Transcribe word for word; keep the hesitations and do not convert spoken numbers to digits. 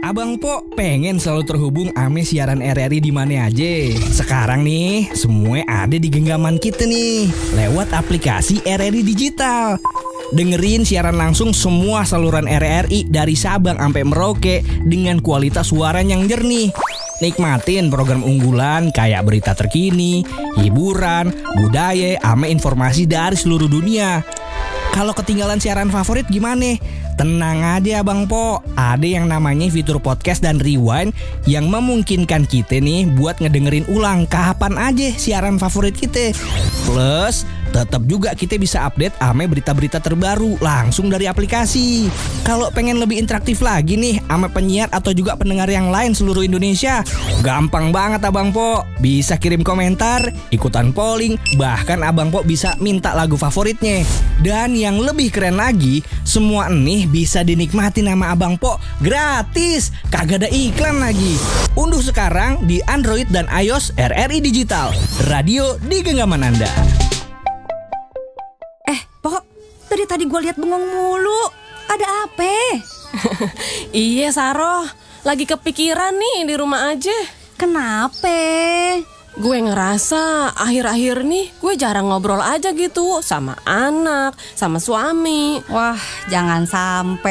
Abang Po pengen selalu terhubung ame siaran R R I di mana aja. Sekarang nih, semua ada di genggaman kita nih, lewat aplikasi R R I Digital. Dengerin siaran langsung semua saluran R R I dari Sabang sampai Merauke dengan kualitas suara yang jernih. Nikmatin program unggulan kayak berita terkini, hiburan, budaya, ame informasi dari seluruh dunia. Kalau ketinggalan siaran favorit gimana? Tenang aja Bang Po, ada yang namanya fitur podcast dan rewind yang memungkinkan kita nih buat ngedengerin ulang kapan aja siaran favorit kita. Plus, tetap juga kita bisa update ame berita-berita terbaru langsung dari aplikasi. Kalau pengen lebih interaktif lagi nih ame penyiar atau juga pendengar yang lain seluruh Indonesia, gampang banget Abang Po. Bisa kirim komentar, ikutan polling, bahkan Abang Po bisa minta lagu favoritnya. Dan yang lebih keren lagi, semua nih bisa dinikmati nama Abang Po gratis, kagak ada iklan lagi. Unduh sekarang di Android dan iOS R R I Digital, radio di genggaman Anda. Eh, Pok, dari tadi gue lihat bengong mulu. Ada apa? Iya, Saroh. Lagi kepikiran nih di rumah aja. Kenapa? Gue ngerasa akhir-akhir nih gue jarang ngobrol aja gitu sama anak, sama suami. Wah, jangan sampai